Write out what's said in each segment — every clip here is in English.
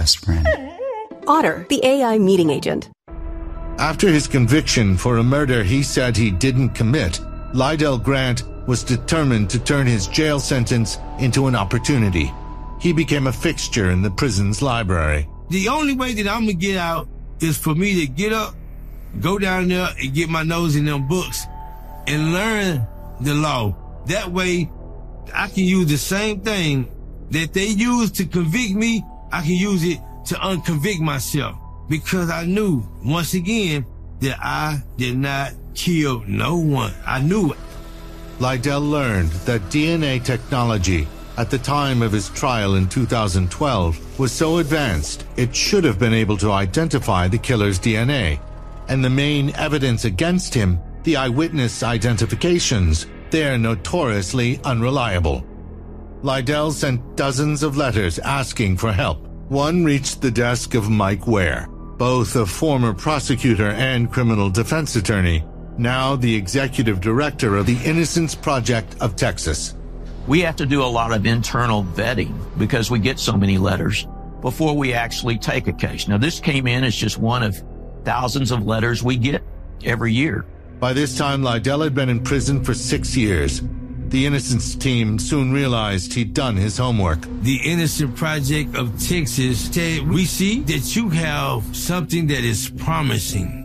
best friend. Otter, the AI meeting agent. After his conviction for a murder he said he didn't commit, Lydell Grant was determined to turn his jail sentence into an opportunity. He became a fixture in the prison's library. The only way that I'm going to get out is for me to get up, go down there and get my nose in them books and learn the law. That way, I can use the same thing that they use to convict me, I can use it to unconvict myself. Because I knew, once again, that I did not kill no one. I knew it. Lydell learned that DNA technology at the time of his trial in 2012 was so advanced it should have been able to identify the killer's DNA. And the main evidence against him, the eyewitness identifications, they're notoriously unreliable. Lydell sent dozens of letters asking for help. One reached the desk of Mike Ware, both a former prosecutor and criminal defense attorney, now the executive director of the Innocence Project of Texas. We have to do a lot of internal vetting because we get so many letters before we actually take a case. Now, this came in as just one of thousands of letters we get every year. By this time, Lydell had been in prison for 6 years. The Innocence team soon realized he'd done his homework. The Innocence Project of Texas said, we see that you have something that is promising.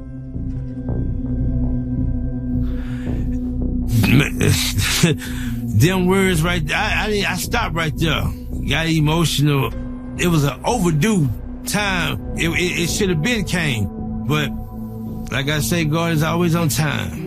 Them words right there, I stopped right there. Got emotional. It was an overdue time. It should have been came. But like I say, God is always on time.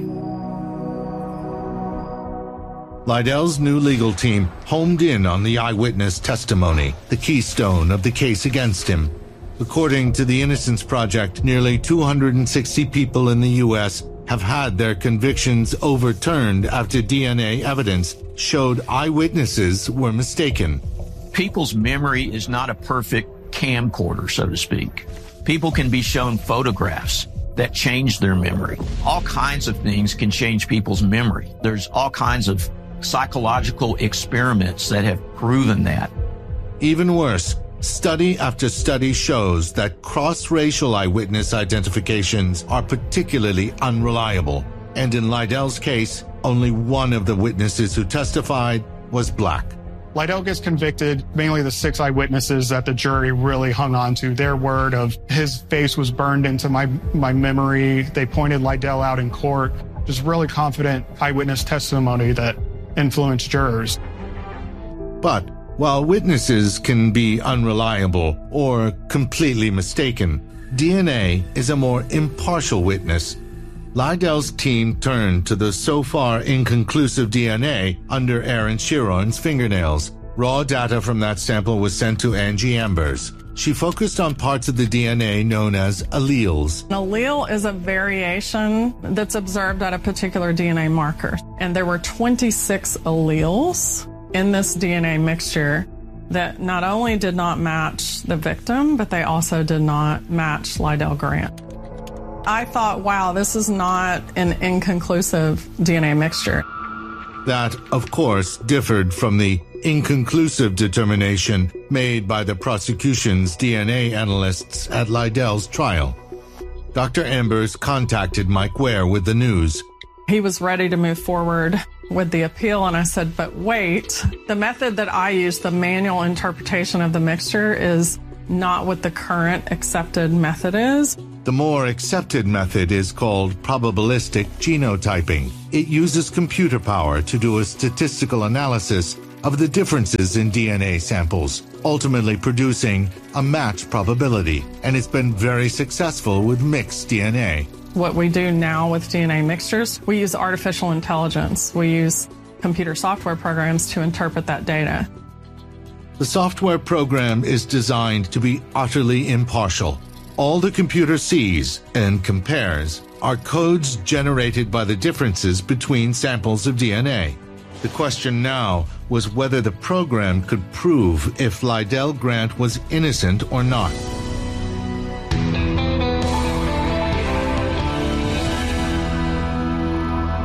Lydell's new legal team homed in on the eyewitness testimony, the keystone of the case against him. According to the Innocence Project, nearly 260 people in the U.S. have had their convictions overturned after DNA evidence showed eyewitnesses were mistaken. People's memory is not a perfect camcorder, so to speak. People can be shown photographs that change their memory. All kinds of things can change people's memory. There's all kinds of psychological experiments that have proven that. Even worse, study after study shows that cross-racial eyewitness identifications are particularly unreliable. And in Lydell's case, only one of the witnesses who testified was black. Lydell gets convicted, mainly the 6 eyewitnesses that the jury really hung on to. Their word of his face was burned into my memory. They pointed Lydell out in court. Just really confident eyewitness testimony that influenced jurors. But while witnesses can be unreliable or completely mistaken, DNA is a more impartial witness. Lydell's team turned to the so far inconclusive DNA under Aaron Chiron's fingernails. Raw data from that sample was sent to Angie Ambers. She focused on parts of the DNA known as alleles. An allele is a variation that's observed at a particular DNA marker. And there were 26 alleles in this DNA mixture that not only did not match the victim, but they also did not match Lydell Grant. I thought, wow, this is not an inconclusive DNA mixture. That, of course, differed from the inconclusive determination made by the prosecution's DNA analysts at Lydell's trial. Dr. Ambers contacted Mike Ware with the news. He was ready to move forward with the appeal, and I said, but wait, the method that I use, the manual interpretation of the mixture, is not what the current accepted method is. The more accepted method is called probabilistic genotyping. It uses computer power to do a statistical analysis of the differences in DNA samples, ultimately producing a match probability, and it's been very successful with mixed DNA. What we do now with DNA mixtures, we use artificial intelligence. We use computer software programs to interpret that data. The software program is designed to be utterly impartial. All the computer sees and compares are codes generated by the differences between samples of DNA. The question now was whether the program could prove if Lydell Grant was innocent or not.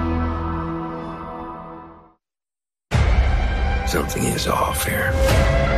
Something is off here.